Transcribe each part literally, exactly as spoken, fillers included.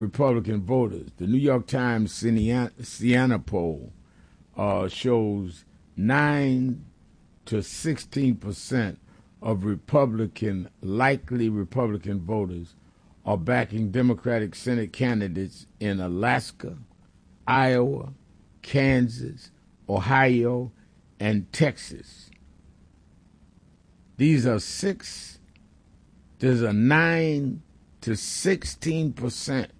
Republican voters. The New York Times Siena poll uh, shows nine to sixteen percent of Republican, likely Republican voters are backing Democratic Senate candidates in Alaska, Iowa, Kansas, Ohio, and Texas. These are six, there's a nine to sixteen percent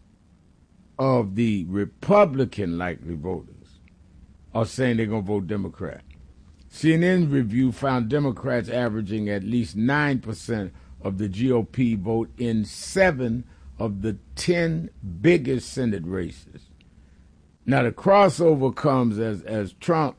of the Republican likely voters are saying they're going to vote Democrat. C N N's review found Democrats averaging at least nine percent of the G O P vote in seven of the ten biggest Senate races. Now, the crossover comes as, as Trump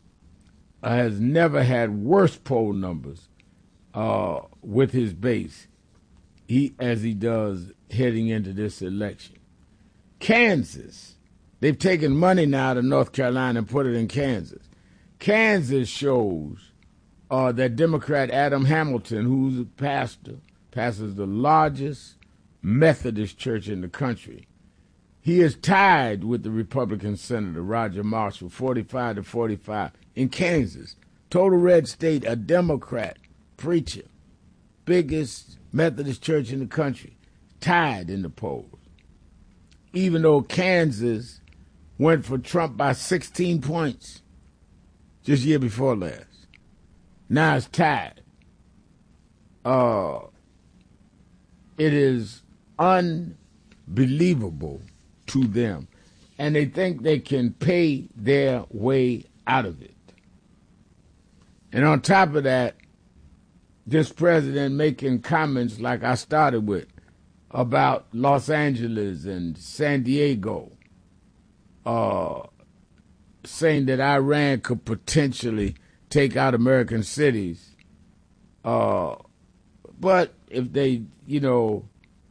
has never had worse poll numbers uh, with his base he as he does heading into this election. Kansas, they've taken money now to North Carolina and put it in Kansas. Kansas shows uh, that Democrat Adam Hamilton, who's a pastor, pastors the largest Methodist church in the country. He is tied with the Republican Senator Roger Marshall, forty-five to forty-five, in Kansas. Total red state, a Democrat preacher, biggest Methodist church in the country, tied in the polls. Even though Kansas went for Trump by sixteen points just year before last. Now it's tied. Uh, it is unbelievable to them. And they think they can pay their way out of it. And on top of that, this president making comments like I started with about Los Angeles and San Diego, uh, saying that Iran could potentially take out American cities. Uh, but if they, you know,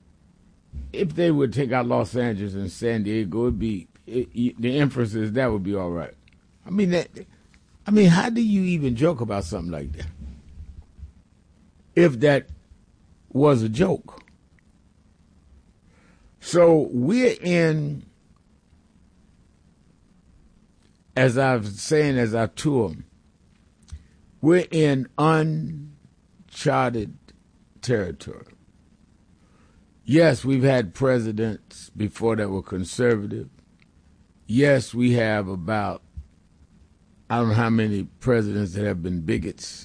if they would take out Los Angeles and San Diego, it'd be it, it, the inference is that would be all right. I mean, that, I mean, how do you even joke about something like that? If that was a joke. So we're in, as I was saying as I tour, we're in uncharted territory. Yes, we've had presidents before that were conservative. Yes, we have about, I don't know how many presidents that have been bigots.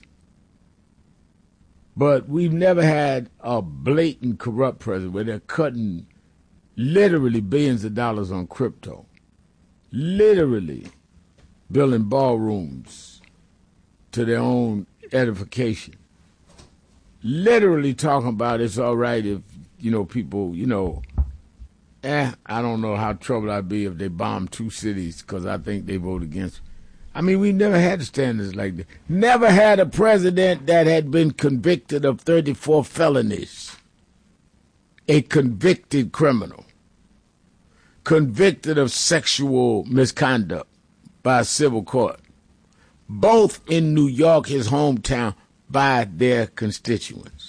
But we've never had a blatant corrupt president where they're cutting literally billions of dollars on crypto. Literally building ballrooms to their own edification. Literally talking about it's all right if, you know, people, you know, eh, I don't know how troubled I'd be if they bombed two cities because I think they vote against. I mean, we've never had standards like that. Never had a president that had been convicted of thirty-four felonies. A convicted criminal. Convicted of sexual misconduct by a civil court. Both in New York, his hometown, by their constituents.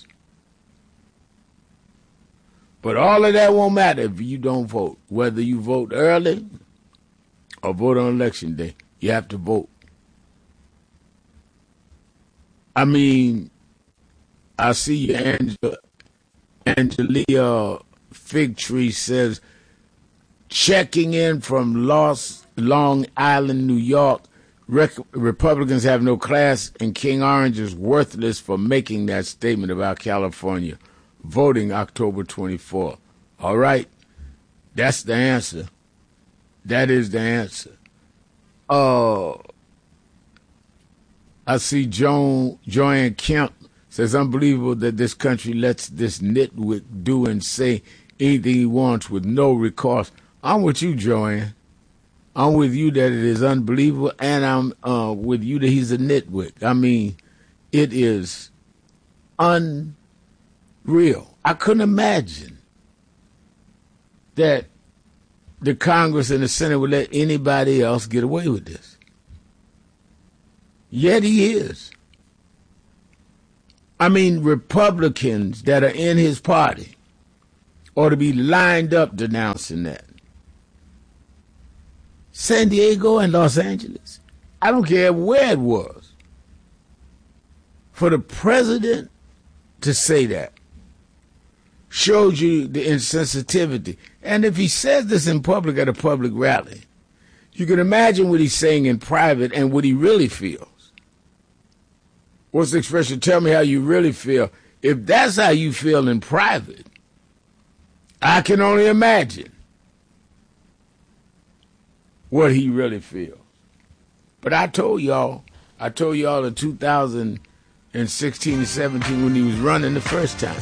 But all of that won't matter if you don't vote. Whether you vote early or vote on election day, you have to vote. I mean, I see Angela, Angelia Figtree says, checking in from Los, Long Island, New York, Rec- Republicans have no class and King Orange is worthless for making that statement about California voting October twenty-fourth. All right, that's the answer. That is the answer. Uh, I see Joan, Joanne Kemp says, unbelievable that this country lets this nitwit do and say anything he wants with no recourse. I'm with you, Joanne. I'm with you that it is unbelievable, and I'm uh, with you that he's a nitwit. I mean, it is unreal. I couldn't imagine that the Congress and the Senate would let anybody else get away with this. Yet he is. I mean, Republicans that are in his party ought to be lined up denouncing that. San Diego and Los Angeles, I don't care where it was, for the president to say that shows you the insensitivity. And if he says this in public at a public rally, you can imagine what he's saying in private and what he really feels. What's the expression? Tell me how you really feel. If that's how you feel in private, I can only imagine what he really feels. But I told y'all, I told y'all in two thousand sixteen and seventeen when he was running the first time,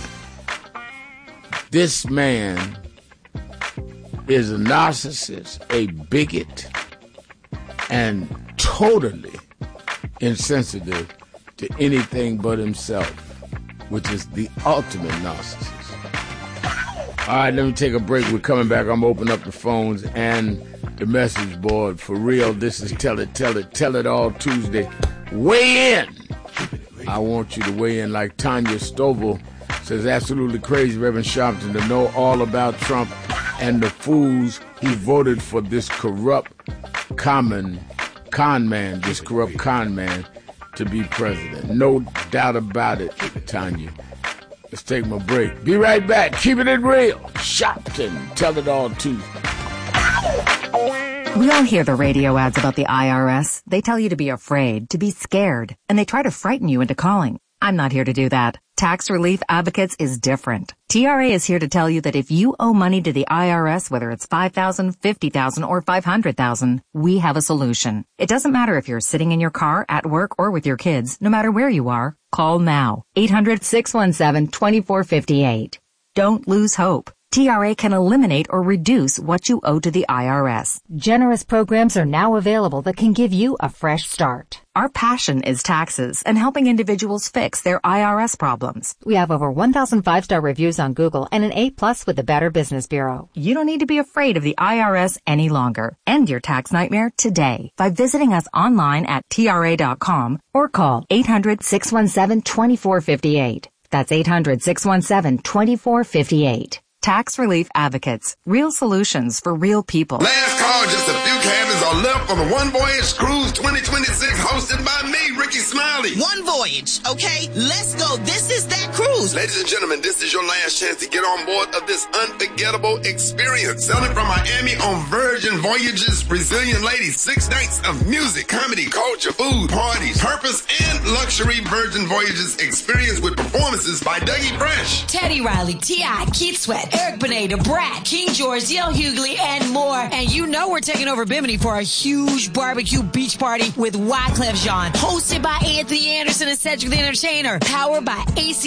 this man is a narcissist, a bigot, and totally insensitive to anything but himself, which is the ultimate narcissist. All right, let me take a break. We're coming back. I'm opening up the phones and the message board. For real, this is Tell It, Tell It, Tell It All Tuesday. Weigh in. I want you to weigh in like Tanya Stovall says, absolutely crazy, Reverend Sharpton, to know all about Trump and the fools who voted for this corrupt common con man, this corrupt con man to be president. No doubt about it, Tanya. Let's take my break. Be right back. Keeping it real. Sharpton, Tell It All Tuesday. We all hear the radio ads about the I R S. They tell you to be afraid, to be scared, and they try to frighten you into calling. I'm not here to do that. Tax Relief Advocates is different. T R A is here to tell you that if you owe money to the I R S, whether it's five thousand dollars, fifty thousand dollars, or five hundred thousand dollars, we have a solution. It doesn't matter if you're sitting in your car, at work, or with your kids. No matter where you are, call now. eight hundred, six one seven, two four five eight. Don't lose hope. T R A can eliminate or reduce what you owe to the I R S. Generous programs are now available that can give you a fresh start. Our passion is taxes and helping individuals fix their I R S problems. We have over one thousand five-star reviews on Google and an A plus with the Better Business Bureau. You don't need to be afraid of the I R S any longer. End your tax nightmare today by visiting us online at T R A dot com or call eight hundred, six one seven, two four five eight. That's eight hundred, six one seven, two four five eight. Tax Relief Advocates. Real solutions for real people. Last call, just a few cabins are left on the One Voyage Cruise twenty twenty-six, hosted by me, Ricky Smiley. One Voyage, okay? Let's go. This is that cruise. Ladies and gentlemen, this is your last chance to get on board of this unforgettable experience. Sailing from Miami on Virgin Voyages, Brazilian ladies. Six nights of music, comedy, culture, food, parties, purpose, and luxury Virgin Voyages experience with performances by Dougie Fresh, Teddy Riley, T I, Keith Sweat, Eric Benet, Brad, King George, D L Hughley, and more. And you know we're taking over Bimini for a huge barbecue beach party with Wyclef Jean, hosted by Anthony Anderson and Cedric the Entertainer, powered by A C